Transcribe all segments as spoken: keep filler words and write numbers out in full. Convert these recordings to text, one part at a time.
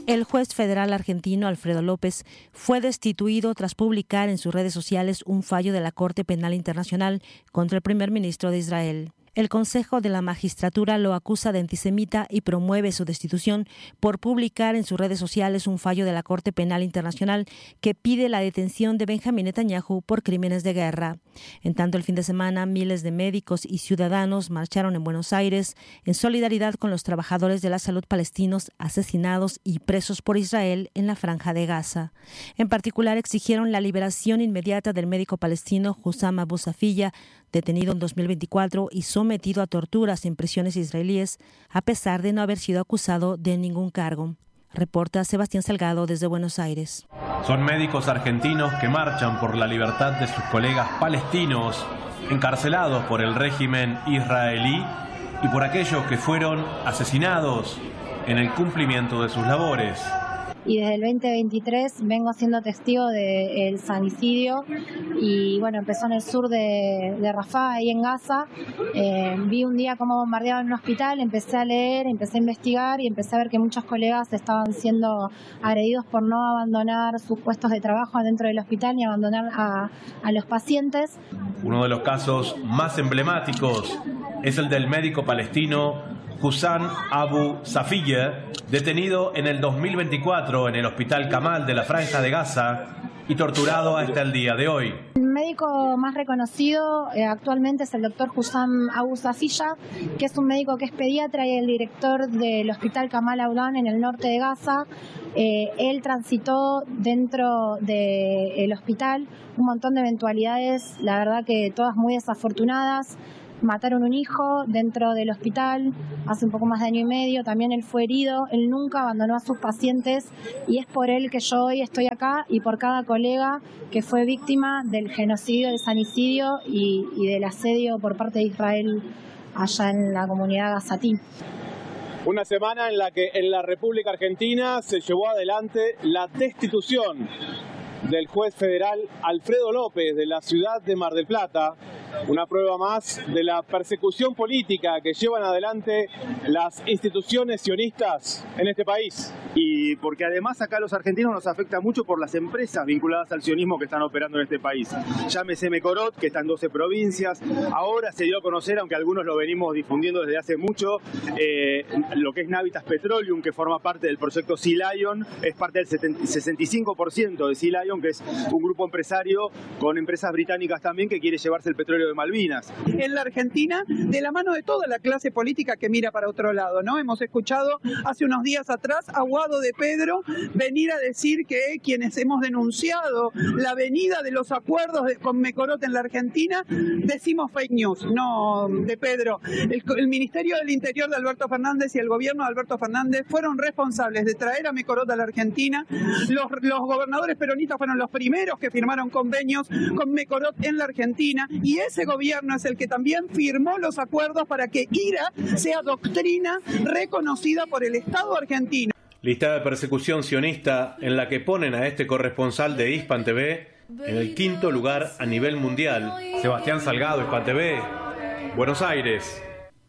El juez federal argentino Alfredo López fue destituido tras publicar en sus redes sociales un fallo de la Corte Penal Internacional contra el primer ministro de Israel. El Consejo de la Magistratura lo acusa de antisemita y promueve su destitución por publicar en sus redes sociales un fallo de la Corte Penal Internacional que pide la detención de Benjamín Netanyahu por crímenes de guerra. En tanto, el fin de semana, miles de médicos y ciudadanos marcharon en Buenos Aires en solidaridad con los trabajadores de la salud palestinos asesinados y presos por Israel en la Franja de Gaza. En particular, exigieron la liberación inmediata del médico palestino Hussam Abu Safiya, detenido en dos mil veinticuatro y sometido a torturas en prisiones israelíes, a pesar de no haber sido acusado de ningún cargo. Reporta Sebastián Salgado desde Buenos Aires. Son médicos argentinos que marchan por la libertad de sus colegas palestinos, encarcelados por el régimen israelí y por aquellos que fueron asesinados en el cumplimiento de sus labores. Y desde el veinte veintitrés vengo siendo testigo del sanicidio y bueno, empezó en el sur de, de Rafah, ahí en Gaza. Eh, vi un día cómo bombardeaban un hospital, empecé a leer, empecé a investigar y empecé a ver que muchos colegas estaban siendo agredidos por no abandonar sus puestos de trabajo dentro del hospital ni abandonar a, a los pacientes. Uno de los casos más emblemáticos es el del médico palestino Hussam Abu Safiya, detenido en el dos mil veinticuatro en el Hospital Kamal de la Franja de Gaza y torturado hasta el día de hoy. El médico más reconocido eh, actualmente es el doctor Hussam Abu Safiya, que es un médico que es pediatra y el director del Hospital Kamal Aoudan en el norte de Gaza. Eh, él transitó dentro del hospital un montón de eventualidades, la verdad que todas muy desafortunadas. Mataron un hijo dentro del hospital hace un poco más de año y medio, también él fue herido, él nunca abandonó a sus pacientes y es por él que yo hoy estoy acá y por cada colega que fue víctima del genocidio, del sanicidio y, y del asedio por parte de Israel allá en la comunidad gazatí. Una semana en la que en la República Argentina se llevó adelante la destitución del juez federal Alfredo López de la ciudad de Mar del Plata, una prueba más de la persecución política que llevan adelante las instituciones sionistas en este país. Y porque además acá a los argentinos nos afecta mucho por las empresas vinculadas al sionismo que están operando en este país. Llámese Mecorot, que está en doce provincias, ahora se dio a conocer, aunque algunos lo venimos difundiendo desde hace mucho, eh, lo que es Navitas Petroleum, que forma parte del proyecto Sea Lion, es parte del sesenta y cinco por ciento de Sea Lion, que es un grupo empresario con empresas británicas también que quiere llevarse el petróleo de Malvinas. En la Argentina, de la mano de toda la clase política que mira para otro lado, ¿no? Hemos escuchado hace unos días atrás a Guado de Pedro venir a decir que quienes hemos denunciado la venida de los acuerdos de, con Mecorot en la Argentina, decimos fake news, no de Pedro. El, el Ministerio del Interior de Alberto Fernández y el gobierno de Alberto Fernández fueron responsables de traer a Mecorot a la Argentina. Los, los gobernadores peronistas fueron los primeros que firmaron convenios con Mecorot en la Argentina y ese gobierno es el que también firmó los acuerdos para que I R A sea doctrina reconocida por el Estado argentino. Lista de persecución sionista en la que ponen a este corresponsal de Hispan T V en el quinto lugar a nivel mundial. Sebastián Salgado, Hispan T V, Buenos Aires.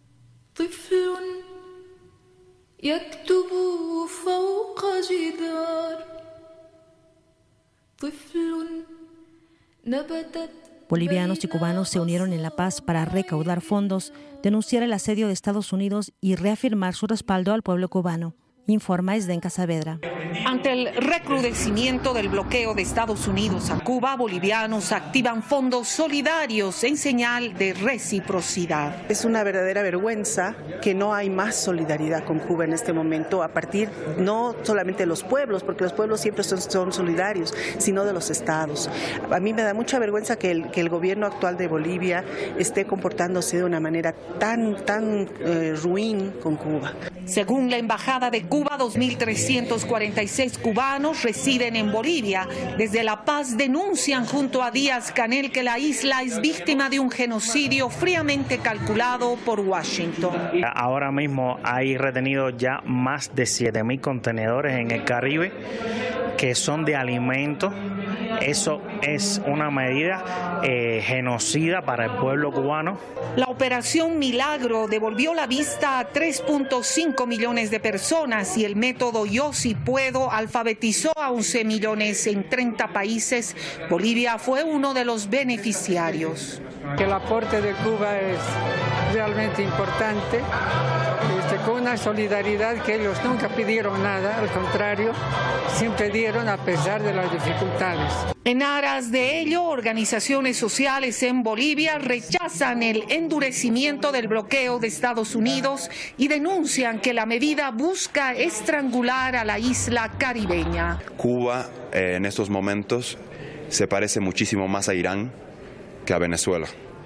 Bolivianos y cubanos se unieron en La Paz para recaudar fondos, denunciar el asedio de Estados Unidos y reafirmar su respaldo al pueblo cubano. Informa Esdenka Saavedra. Ante el recrudecimiento del bloqueo de Estados Unidos a Cuba, bolivianos activan fondos solidarios en señal de reciprocidad. Es una verdadera vergüenza que no hay más solidaridad con Cuba en este momento, a partir no solamente de los pueblos, porque los pueblos siempre son, son solidarios, sino de los estados. A mí me da mucha vergüenza que el, que el gobierno actual de Bolivia esté comportándose de una manera tan, tan eh, ruin con Cuba. Según la Embajada de Cuba, dos mil trescientos cuarenta y seis cubanos residen en Bolivia. Desde La Paz denuncian junto a Díaz-Canel que la isla es víctima de un genocidio fríamente calculado por Washington. Ahora mismo hay retenidos ya más de siete mil contenedores en el Caribe que son de alimento, eso es una medida eh, genocida para el pueblo cubano. La operación Milagro devolvió la vista a tres punto cinco millones de personas y el método Yo Si Puedo alfabetizó a once millones en treinta países. Bolivia fue uno de los beneficiarios. Que el aporte de Cuba es realmente importante, este, con una solidaridad que ellos nunca pidieron nada, al contrario, siempre dieron a pesar de las dificultades. En aras de ello, organizaciones sociales en Bolivia rechazan el endurecimiento del bloqueo de Estados Unidos y denuncian que la medida busca estrangular a la isla caribeña. Cuba eh, en estos momentos se parece muchísimo más a Irán que a Venezuela,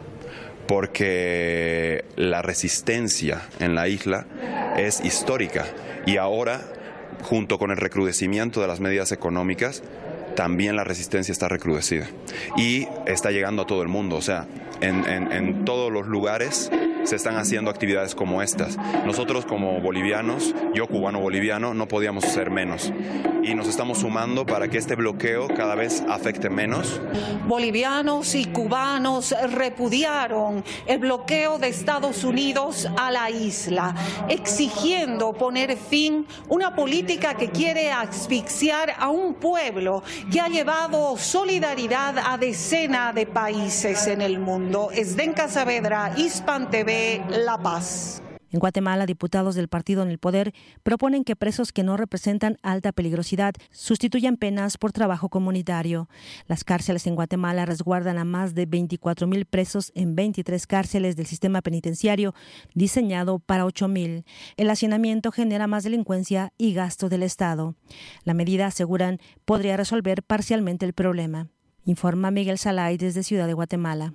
porque la resistencia en la isla es histórica y ahora, junto con el recrudecimiento de las medidas económicas, también la resistencia está recrudecida y está llegando a todo el mundo. O sea, en, en, en todos los lugares se están haciendo actividades como estas. Nosotros como bolivianos, yo cubano boliviano, no podíamos hacer menos y nos estamos sumando para que este bloqueo cada vez afecte menos. Bolivianos y cubanos repudiaron el bloqueo de Estados Unidos a la isla, exigiendo poner fin a una política que quiere asfixiar a un pueblo que ha llevado solidaridad a decenas de países en el mundo. Zdenka Saavedra, Hispan T V, La Paz. En Guatemala, diputados del partido en el poder proponen que presos que no representan alta peligrosidad sustituyan penas por trabajo comunitario. Las cárceles en Guatemala resguardan a más de veinticuatro mil presos en veintitrés cárceles del sistema penitenciario diseñado para ocho mil. El hacinamiento genera más delincuencia y gasto del Estado. La medida, aseguran, podría resolver parcialmente el problema. Informa Miguel Salay desde Ciudad de Guatemala.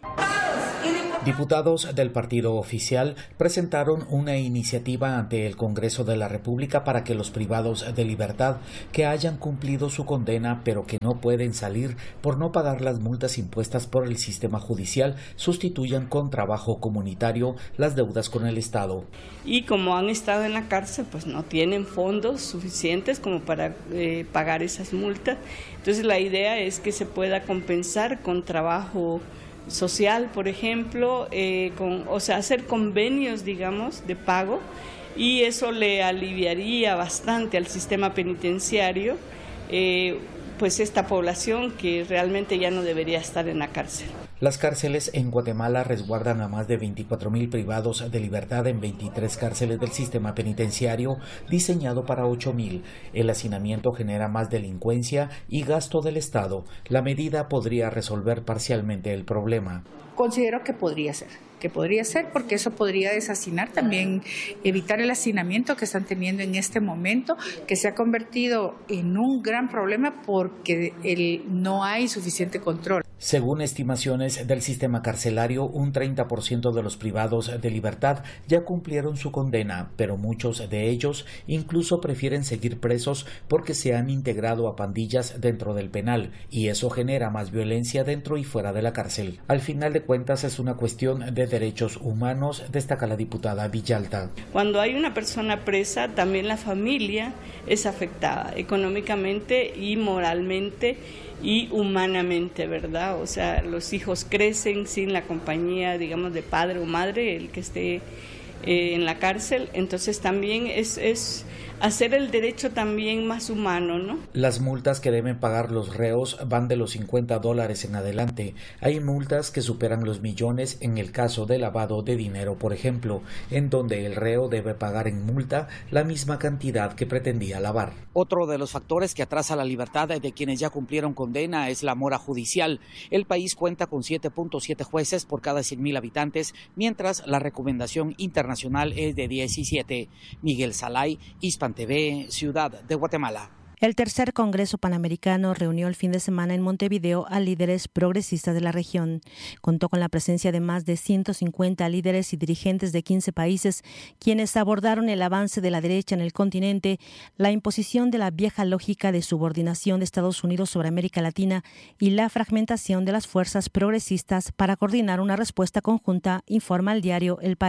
Diputados del partido oficial presentaron una iniciativa ante el Congreso de la República para que los privados de libertad que hayan cumplido su condena pero que no pueden salir por no pagar las multas impuestas por el sistema judicial sustituyan con trabajo comunitario las deudas con el Estado. Y como han estado en la cárcel, pues no tienen fondos suficientes como para eh, pagar esas multas. Entonces la idea es que se pueda compensar con trabajo social, por ejemplo, eh, con, o sea, hacer convenios, digamos, de pago, y eso le aliviaría bastante al sistema penitenciario, eh, pues esta población que realmente ya no debería estar en la cárcel. Las cárceles en Guatemala resguardan a más de veinticuatro mil privados de libertad en veintitrés cárceles del sistema penitenciario diseñado para ocho mil. El hacinamiento genera más delincuencia y gasto del Estado. La medida podría resolver parcialmente el problema. Considero que podría ser, que podría ser porque eso podría deshacinar también, evitar el hacinamiento que están teniendo en este momento, que se ha convertido en un gran problema porque el, no hay suficiente control. Según estimaciones del sistema carcelario, un treinta por ciento de los privados de libertad ya cumplieron su condena, pero muchos de ellos incluso prefieren seguir presos porque se han integrado a pandillas dentro del penal y eso genera más violencia dentro y fuera de la cárcel. Al final de cuentas es una cuestión de derechos humanos, destaca la diputada Villalta. Cuando hay una persona presa, también la familia es afectada económicamente y moralmente y humanamente, ¿verdad? O sea, los hijos crecen sin la compañía, digamos, de padre o madre, el que esté eh, en la cárcel. Entonces también es, es hacer el derecho también más humano, ¿no? Las multas que deben pagar los reos van de los cincuenta dólares en adelante. Hay multas que superan los millones en el caso de lavado de dinero, por ejemplo, en donde el reo debe pagar en multa la misma cantidad que pretendía lavar. Otro de los factores que atrasa la libertad de quienes ya cumplieron condena es la mora judicial. El país cuenta con siete punto siete jueces por cada cien mil habitantes, mientras la recomendación internacional es de diecisiete. Miguel Salay, Hispan T V, Ciudad de Guatemala. El tercer Congreso Panamericano reunió el fin de semana en Montevideo a líderes progresistas de la región. Contó con la presencia de más de ciento cincuenta líderes y dirigentes de quince países, quienes abordaron el avance de la derecha en el continente, la imposición de la vieja lógica de subordinación de Estados Unidos sobre América Latina y la fragmentación de las fuerzas progresistas para coordinar una respuesta conjunta, informa el diario El País.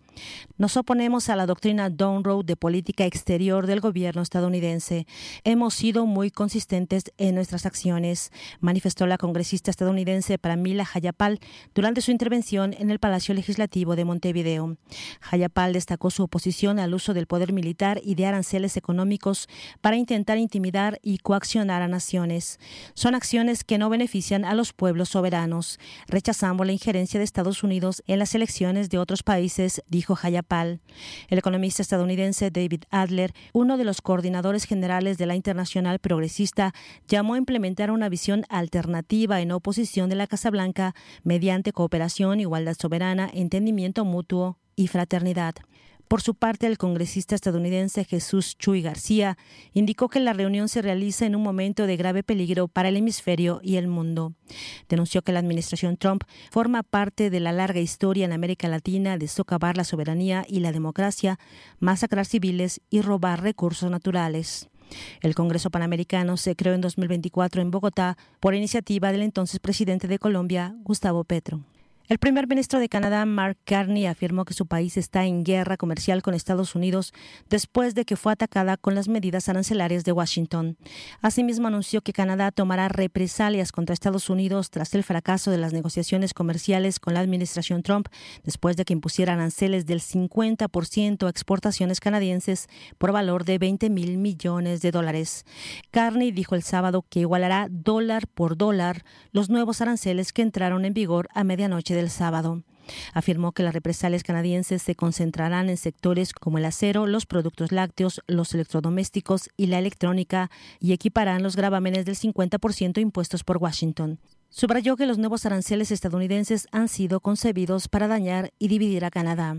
Nos oponemos a la doctrina Down-Road de política exterior del gobierno estadounidense. Hemos sido muy consistentes en nuestras acciones, manifestó la congresista estadounidense Pramila Jayapal durante su intervención en el Palacio Legislativo de Montevideo. Jayapal destacó su oposición al uso del poder militar y de aranceles económicos para intentar intimidar y coaccionar a naciones. Son acciones que no benefician a los pueblos soberanos, rechazando la injerencia de Estados Unidos en las elecciones de otros países, dijo Jayapal. El economista estadounidense David Adler, uno de los coordinadores generales de la Internacional Progresista, llamó a implementar una visión alternativa en oposición de la Casa Blanca mediante cooperación, igualdad soberana, entendimiento mutuo y fraternidad. Por su parte, el congresista estadounidense Jesús Chuy García indicó que la reunión se realiza en un momento de grave peligro para el hemisferio y el mundo. Denunció que la administración Trump forma parte de la larga historia en América Latina de socavar la soberanía y la democracia, masacrar civiles y robar recursos naturales. El Congreso Panamericano se creó en dos mil veinticuatro en Bogotá por iniciativa del entonces presidente de Colombia, Gustavo Petro. El primer ministro de Canadá, Mark Carney, afirmó que su país está en guerra comercial con Estados Unidos después de que fue atacada con las medidas arancelarias de Washington. Asimismo, anunció que Canadá tomará represalias contra Estados Unidos tras el fracaso de las negociaciones comerciales con la administración Trump, después de que impusiera aranceles del cincuenta por ciento a exportaciones canadienses por valor de veinte mil millones de dólares. Carney dijo el sábado que igualará dólar por dólar los nuevos aranceles que entraron en vigor a medianoche de del sábado. Afirmó que las represalias canadienses se concentrarán en sectores como el acero, los productos lácteos, los electrodomésticos y la electrónica y equiparán los gravámenes del cincuenta por ciento impuestos por Washington. Subrayó que los nuevos aranceles estadounidenses han sido concebidos para dañar y dividir a Canadá.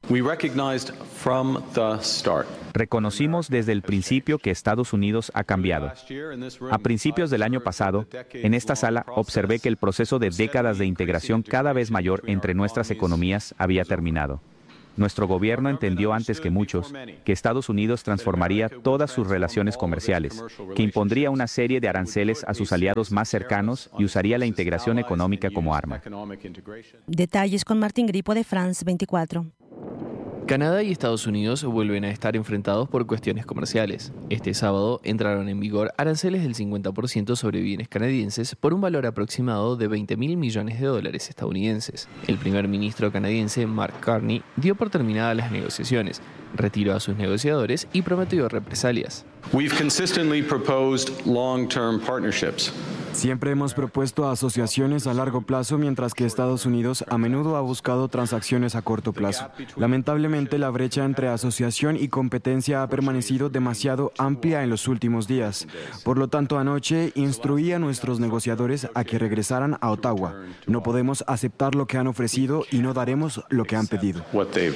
Reconocimos desde el principio que Estados Unidos ha cambiado. A principios del año pasado, en esta sala observé que el proceso de décadas de integración cada vez mayor entre nuestras economías había terminado. Nuestro gobierno entendió antes que muchos que Estados Unidos transformaría todas sus relaciones comerciales, que impondría una serie de aranceles a sus aliados más cercanos y usaría la integración económica como arma. Detalles con Martín Gripo de France veinticuatro. Canadá y Estados Unidos vuelven a estar enfrentados por cuestiones comerciales. Este sábado entraron en vigor aranceles del cincuenta por ciento sobre bienes canadienses por un valor aproximado de veinte mil millones de dólares estadounidenses. El primer ministro canadiense, Mark Carney, dio por terminadas las negociaciones, retiró a sus negociadores y prometió represalias. We've consistently proposed long-term partnerships. Siempre hemos propuesto asociaciones a largo plazo, mientras que Estados Unidos a menudo ha buscado transacciones a corto plazo. Lamentablemente, la brecha entre asociación y competencia ha permanecido demasiado amplia en los últimos días. Por lo tanto, anoche instruí a nuestros negociadores a que regresaran a Ottawa. No podemos aceptar lo que han ofrecido y no daremos lo que han pedido.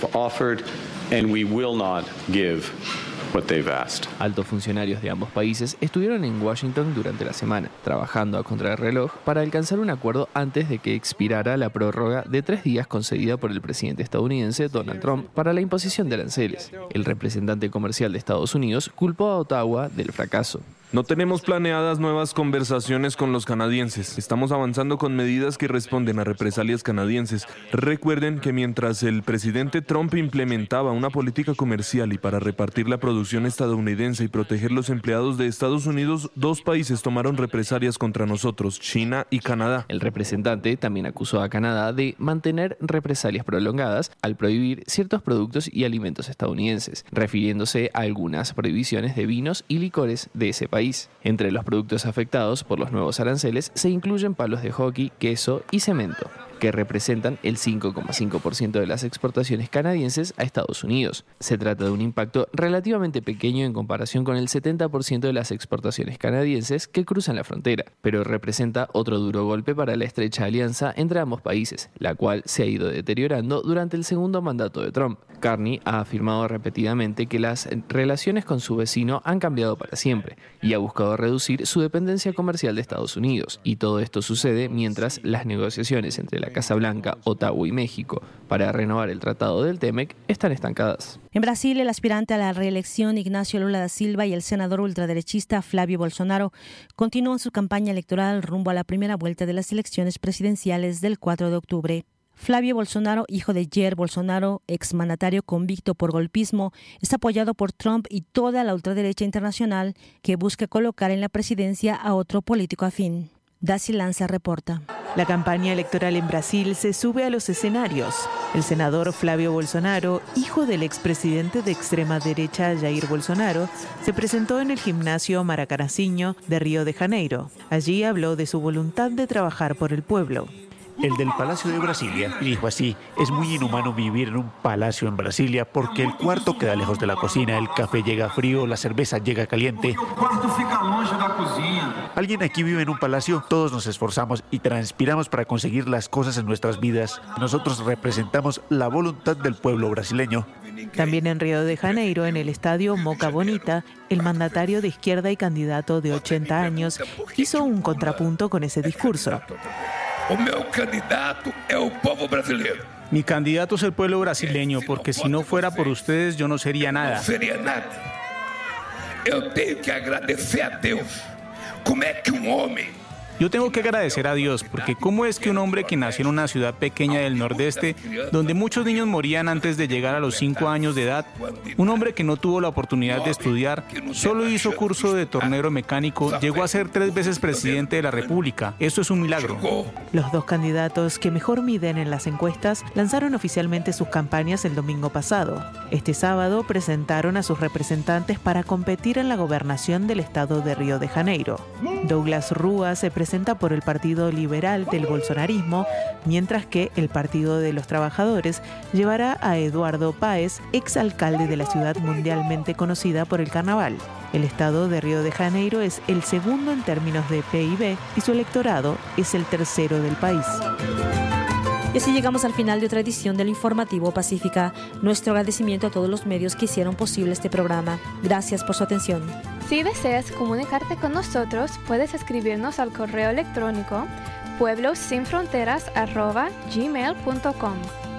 Altos funcionarios de ambos países estuvieron en Washington durante la semana, trabajando a contrarreloj para alcanzar un acuerdo antes de que expirara la prórroga de tres días concedida por el presidente estadounidense Donald Trump para la imposición de aranceles. El representante comercial de Estados Unidos culpó a Ottawa del fracaso. No tenemos planeadas nuevas conversaciones con los canadienses. Estamos avanzando con medidas que responden a represalias canadienses. Recuerden que mientras el presidente Trump implementaba una política comercial y para repartir la producción estadounidense y proteger los empleados de Estados Unidos, dos países tomaron represalias contra nosotros, China y Canadá. El representante también acusó a Canadá de mantener represalias prolongadas al prohibir ciertos productos y alimentos estadounidenses, refiriéndose a algunas prohibiciones de vinos y licores de ese país. Entre los productos afectados por los nuevos aranceles se incluyen palos de hockey, queso y cemento, que representan el cinco coma cinco por ciento de las exportaciones canadienses a Estados Unidos. Se trata de un impacto relativamente pequeño en comparación con el setenta por ciento de las exportaciones canadienses que cruzan la frontera, pero representa otro duro golpe para la estrecha alianza entre ambos países, la cual se ha ido deteriorando durante el segundo mandato de Trump. Carney ha afirmado repetidamente que las relaciones con su vecino han cambiado para siempre y ha buscado reducir su dependencia comercial de Estados Unidos, y todo esto sucede mientras las negociaciones entre la Casa Blanca, Ottawa y México para renovar el tratado del TEMEC están estancadas. En Brasil, el aspirante a la reelección Ignacio Lula da Silva y el senador ultraderechista Flavio Bolsonaro continúan su campaña electoral rumbo a la primera vuelta de las elecciones presidenciales del cuatro de octubre. Flavio Bolsonaro, hijo de Jair Bolsonaro, exmandatario convicto por golpismo, es apoyado por Trump y toda la ultraderecha internacional que busca colocar en la presidencia a otro político afín. Daci Lanza reporta. La campaña electoral en Brasil se sube a los escenarios. El senador Flavio Bolsonaro, hijo del expresidente de extrema derecha Jair Bolsonaro, se presentó en el gimnasio Maracanacinho de Río de Janeiro. Allí habló de su voluntad de trabajar por el pueblo. El del Palacio de Brasilia dijo así: es muy inhumano vivir en un palacio en Brasilia porque el cuarto queda lejos de la cocina, el café llega frío, la cerveza llega caliente. Alguien aquí vive en un palacio, todos nos esforzamos y transpiramos para conseguir las cosas en nuestras vidas. Nosotros representamos la voluntad del pueblo brasileño. También en Río de Janeiro, en el estadio Moca Bonita, el mandatario de izquierda y candidato de ochenta años hizo un contrapunto con ese discurso. O meu candidato é o povo brasileiro. Mi candidato es el pueblo brasileño, porque si no fuera por ustedes yo no sería nada. Não seria nada. Eu tenho que agradecer a Deus. Como é que um homem... Yo tengo que agradecer a Dios, porque ¿cómo es que un hombre que nació en una ciudad pequeña del Nordeste, donde muchos niños morían antes de llegar a los cinco años de edad, un hombre que no tuvo la oportunidad de estudiar, solo hizo curso de tornero mecánico, llegó a ser tres veces presidente de la República? Eso es un milagro. Los dos candidatos que mejor miden en las encuestas lanzaron oficialmente sus campañas el domingo pasado. Este sábado presentaron a sus representantes para competir en la gobernación del estado de Río de Janeiro. Douglas Rua se presentó presenta por el Partido Liberal del Bolsonarismo, mientras que el Partido de los Trabajadores llevará a Eduardo Paes, exalcalde de la ciudad mundialmente conocida por el carnaval. El estado de Río de Janeiro es el segundo en términos de P I B y su electorado es el tercero del país. Y así llegamos al final de otra edición del Informativo Pacífica. Nuestro agradecimiento a todos los medios que hicieron posible este programa. Gracias por su atención. Si deseas comunicarte con nosotros, puedes escribirnos al correo electrónico pueblosinfronteras arroba gmail punto com.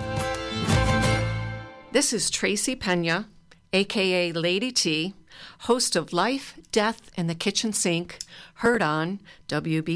This is Tracy Pena, aka Lady T, host of Life, Death, and the Kitchen Sink, heard on W B